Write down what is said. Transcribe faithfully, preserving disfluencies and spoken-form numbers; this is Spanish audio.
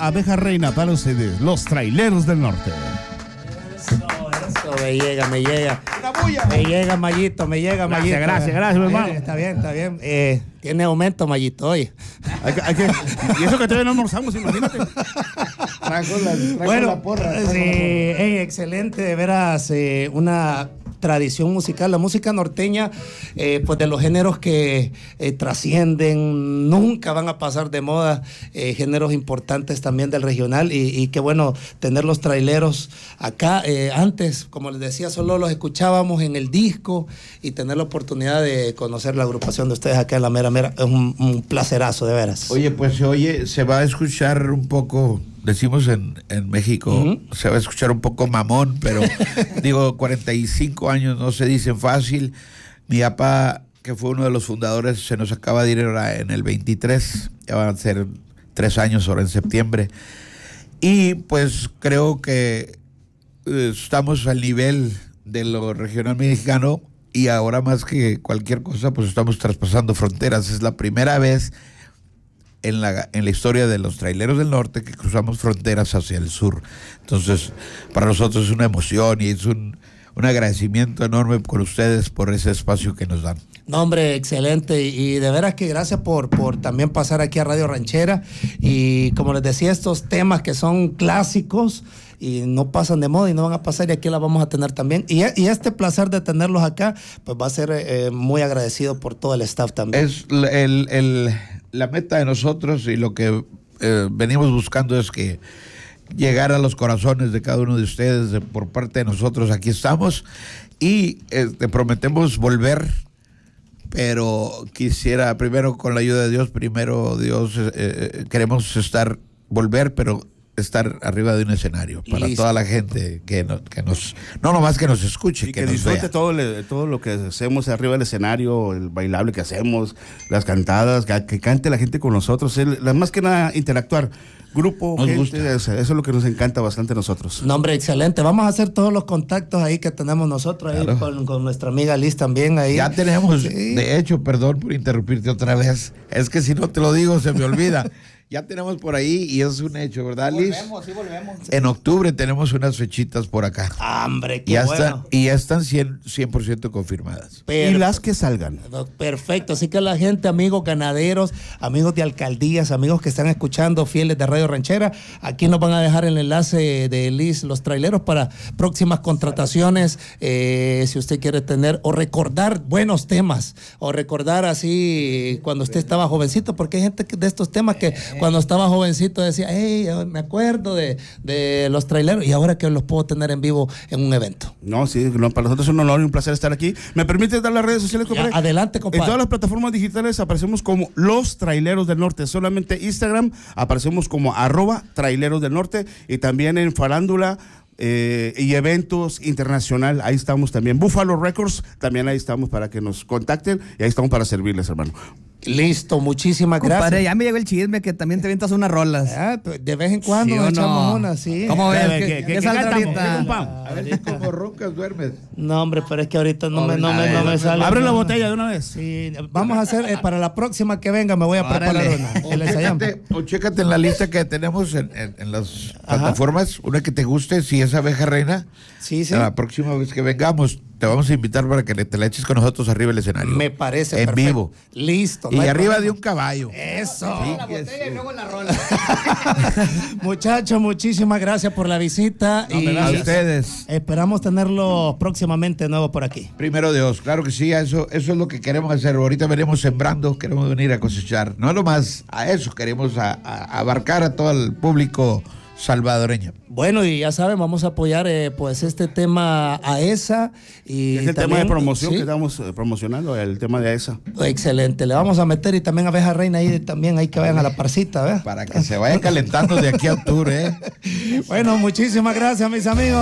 Abeja Reina para ustedes, los Traileros del Norte. Eso, eso, me llega, me llega. Me llega, Mayito, me llega, Gracias, Mayito. gracias, gracias, mi hermano. Eh, Está bien, está bien. Eh, tiene aumento, Mayito, hoy. Hay que, hay que, y eso que todavía no almorzamos, imagínate. Trajo la, trajo Bueno, la porra. trajo sí, la porra. hey, excelente, de veras, eh, una tradición musical, la música norteña, eh, pues de los géneros que eh, trascienden, nunca van a pasar de moda, eh, géneros importantes también del regional, y, y qué bueno tener los traileros acá. Eh, antes, como les decía, solo los escuchábamos en el disco, y tener la oportunidad de conocer la agrupación de ustedes acá en la Mera Mera es un, un placerazo, de veras. Oye, pues se oye, se va a escuchar un poco, decimos en, en México, Uh-huh. se va a escuchar un poco mamón, pero digo, cuarenta y cinco años no se dicen fácil. Mi papá, que fue uno de los fundadores, se nos acaba de ir ahora en el veintitrés, ya van a ser tres años ahora en septiembre. Y pues creo que eh, estamos al nivel de lo regional mexicano, y ahora más que cualquier cosa, pues estamos traspasando fronteras. Es la primera vez en la, en la historia de los Traileros del Norte que cruzamos fronteras hacia el sur. Entonces, para nosotros es una emoción y es un, un agradecimiento enorme con ustedes por ese espacio que nos dan. No, hombre, excelente, y, y de veras que gracias por, por también pasar aquí a Radio Ranchera, y como les decía, estos temas que son clásicos y no pasan de moda y no van a pasar, y aquí las vamos a tener también, y, y este placer de tenerlos acá, pues va a ser eh, muy agradecido por todo el staff también. Es el, el, el, la meta de nosotros, y lo que eh, venimos buscando es que llegar a los corazones de cada uno de ustedes, de, por parte de nosotros. Aquí estamos, y este, prometemos volver, pero quisiera, primero con la ayuda de Dios, primero Dios, eh, queremos estar, volver, pero estar arriba de un escenario para Listo. toda la gente que, no, que nos, no nomás que nos escuche, Y que, que nos disfrute vea. todo, le- todo lo que hacemos arriba del escenario, el bailable que hacemos, las cantadas, que, que cante la gente con nosotros, el, la, más que nada interactuar, grupo, Nos gente, gusta. eso, eso es lo que nos encanta bastante a nosotros. No, hombre, excelente. Vamos a hacer todos los contactos ahí que tenemos nosotros, ahí Claro. con, con nuestra amiga Liz también ahí. Ya tenemos, Sí. de hecho, perdón por interrumpirte otra vez, es que si no te lo digo se me olvida. Ya tenemos por ahí, y es un hecho, ¿verdad, Liz? Volvemos, sí, volvemos. En octubre tenemos unas fechitas por acá. Ah, hombre, qué Ya bueno. están, y ya están cien por ciento confirmadas. Pero- Y las que salgan. Perfecto, así que la gente, amigos ganaderos, amigos de alcaldías, amigos que están escuchando, fieles de Radio Ranchera, aquí nos van a dejar el enlace de Liz, los traileros, para próximas contrataciones, eh, si usted quiere tener o recordar buenos temas, o recordar así cuando usted estaba jovencito, porque hay gente que- de estos temas que cuando estaba jovencito decía, hey, me acuerdo de, de los traileros, y ahora que los puedo tener en vivo en un evento. No, sí, no, para nosotros es un honor y un placer estar aquí. ¿Me permites dar las redes sociales, compadre? Ya, adelante, compadre. En todas las plataformas digitales aparecemos como Los Traileros del Norte. Solamente Instagram aparecemos como arroba Traileros del Norte, y también en Farándula eh, y eventos internacional, ahí estamos también. Buffalo Records, también ahí estamos para que nos contacten, y ahí estamos para servirles, hermano. Listo, muchísimas Compadre, gracias. ya me llegó el chisme que también te aventas unas rolas. Ah, pues, de vez en cuando ¿Sí nos o no? echamos una, sí. ¿Cómo ves? A ver, ¿Qué, ¿qué- qué qué- qué salta cantamos? ahorita? ¿Qué compa? A ver si como roncas duermes. No, hombre, pero es que ahorita no me, no me, no me sale. Abre la botella de una vez. Sí, vamos a hacer, eh, para la próxima que venga me voy a preparar Órale. una. O Y la ensayamos. chécate, o chécate en la lista que tenemos en, en- en las plataformas, una que te guste, si es Abeja Reina. Sí, sí. La próxima vez que vengamos, te vamos a invitar para que te la eches con nosotros arriba del escenario. Me parece En perfecto. vivo. Listo. Y no hay arriba problema. de un caballo. Eso. La botella y luego la rola. Muchachos, muchísimas gracias por la visita. No, y hombre, A gracias. ustedes. esperamos tenerlo próximamente de nuevo por aquí. Primero Dios, claro que sí, a eso, eso es lo que queremos hacer. Ahorita venimos sembrando, queremos venir a cosechar. No nomás a eso, queremos a, a- abarcar a todo el público salvadoreño. Bueno, y ya saben, vamos a apoyar eh, pues este tema a esa. Y Es el tema también- de promoción sí. que estamos eh, promocionando, el tema de esa. Excelente, le vamos a meter, y también Abeja Reina ahí también, hay que vayan a la parcita, ¿verdad? Para que se vaya calentando de aquí a octubre, ¿eh? Bueno, muchísimas gracias, mis amigos.